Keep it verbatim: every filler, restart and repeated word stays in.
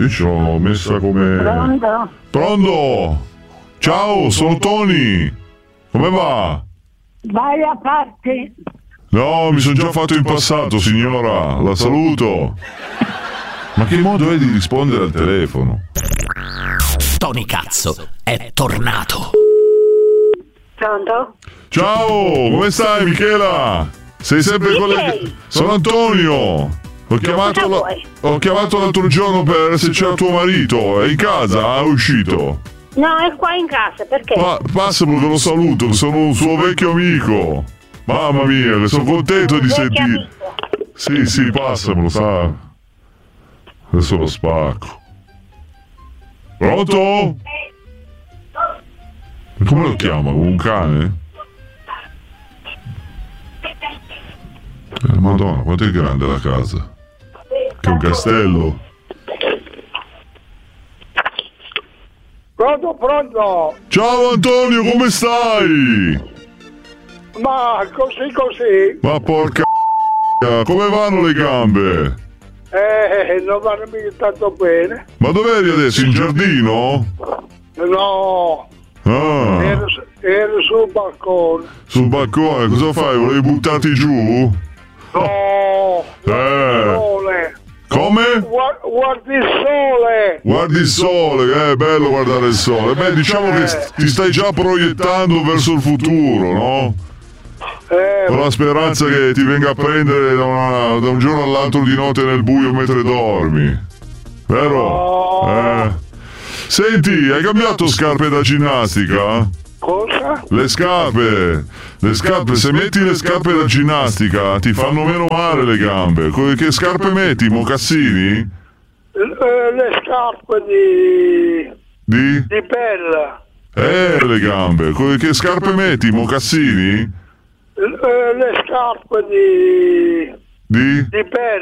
Io ce l'ho messa come... Pronto? Pronto? Ciao, sono Tony. Come va? Vai a farti. No, mi sono già fatto in passato, signora. La saluto. Ma che modo è di rispondere al telefono? Tony Cazzo è tornato. Pronto? Ciao, come stai, Michela? Sei sempre con le... Sono Antonio. Ho chiamato, la... Ho chiamato l'altro giorno per se c'era tuo marito. È in casa? È uscito? No, è qua in casa, perché? Pa- passamelo che lo saluto, che sono un suo vecchio amico. Mamma mia, che sono contento di sentire. Sì, sì, passamelo, sa. Adesso lo spacco. Pronto? Come lo chiama? Un cane? Eh, Madonna, quanto è grande la casa? Che è un castello. Pronto, pronto? Ciao Antonio, come stai? Ma così così? Ma porca c***a, come vanno le gambe? Eh, non vanno mica tanto bene. Ma dov'eri adesso? In giardino? No, Ah, ero, ero sul balcone. sul balcone, cosa fai? Volevi buttarti giù? No, Eh, sole. come? Gua- Guardi il sole. Guardi il sole, eh, è bello guardare il sole. Beh, diciamo che st- ti stai già proiettando verso il futuro, no? Eh, Con la speranza che ti venga a prendere da, una- da un giorno all'altro di notte nel buio mentre dormi. Vero? Eh. Senti, hai cambiato scarpe da ginnastica? cosa? Le scarpe, le scarpe, se metti le scarpe da ginnastica ti fanno meno male le gambe. Co- Che scarpe metti? Mocassini? Eh, le scarpe di... Di? di pelle. Eh, le gambe. Co- Che scarpe metti? Mocassini? Eh, le scarpe di... Di? di pelle.